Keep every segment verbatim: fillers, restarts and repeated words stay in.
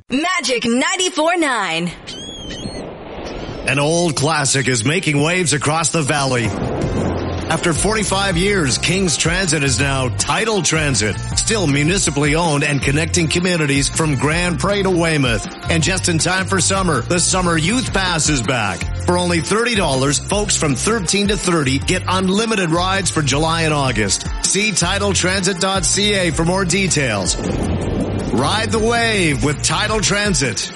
Magic ninety-four point nine. An old classic is making waves across the valley. After forty-five years, Kings Transit is now Tidal Transit, still municipally owned and connecting communities from Grand Prairie to Weymouth. And just in time for summer, the Summer Youth Pass is back. For only thirty dollars, folks from thirteen to thirty get unlimited rides for July and August. See tidal transit dot c a for more details. Ride the wave with Tidal Transit.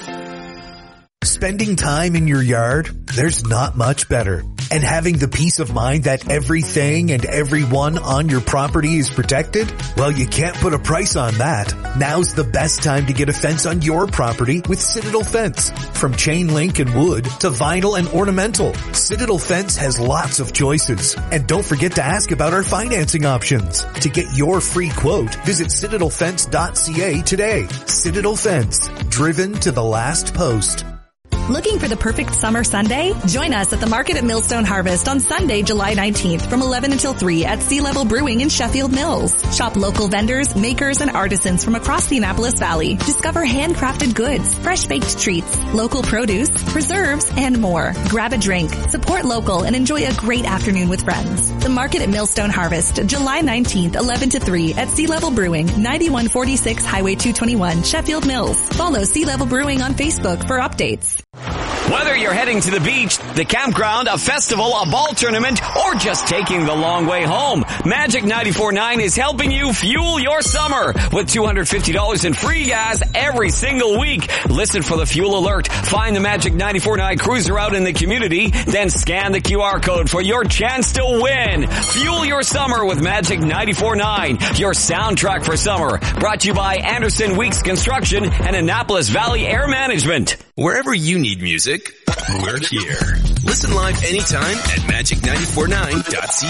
Spending time in your yard, there's not much better. And having the peace of mind that everything and everyone on your property is protected? Well, you can't put a price on that. Now's the best time to get a fence on your property with Citadel Fence. From chain link and wood to vinyl and ornamental, Citadel Fence has lots of choices. And don't forget to ask about our financing options. To get your free quote, visit citadel fence dot c a today. Citadel Fence, driven to the last post. Looking for the perfect summer Sunday? Join us at the Market at Millstone Harvest on Sunday, July nineteenth from eleven until three at Sea Level Brewing in Sheffield Mills. Shop local vendors, makers, and artisans from across the Annapolis Valley. Discover handcrafted goods, fresh baked treats, local produce, preserves, and more. Grab a drink, support local, and enjoy a great afternoon with friends. The Market at Millstone Harvest, July nineteenth, eleven to three at Sea Level Brewing, ninety-one forty-six Highway two twenty-one, Sheffield Mills. Follow Sea Level Brewing on Facebook for updates. Whether you're heading to the beach, the campground, a festival, a ball tournament, or just taking the long way home, Magic ninety-four point nine is helping you fuel your summer with two hundred fifty dollars in free gas every single week. Listen for the fuel alert. Find the Magic ninety-four point nine cruiser out in the community, then scan the Q R code for your chance to win. Fuel your summer with Magic ninety-four point nine, your soundtrack for summer. Brought to you by Anderson Weeks Construction and Annapolis Valley Air Management. Wherever you need music, we're here. Listen live anytime at magic nine four nine dot c